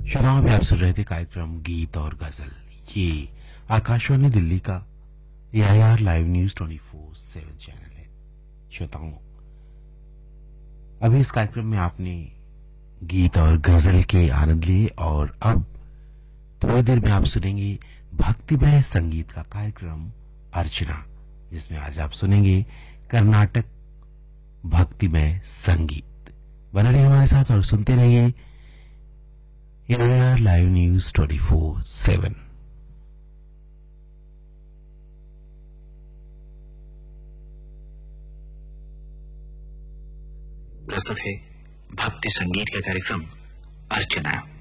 श्रोताओं में आप सुन रहे थे कार्यक्रम गीत और गजल। ये आकाशवाणी दिल्ली का AIR लाइव न्यूज 24/7 चैनल है। श्रोताओं, अभी इस कार्यक्रम में आपने गीत और गजल के आनंद लिए और अब थोड़ी देर में आप सुनेंगे भक्तिमय संगीत का कार्यक्रम अर्चना, जिसमें आज आप सुनेंगे कर्नाटक भक्तिमय संगीत। बने रहिए हमारे साथ और सुनते रहिए AIR लाइव न्यूज 24/7। प्रस्तुत है भक्ति संगीत का कार्यक्रम अर्चना।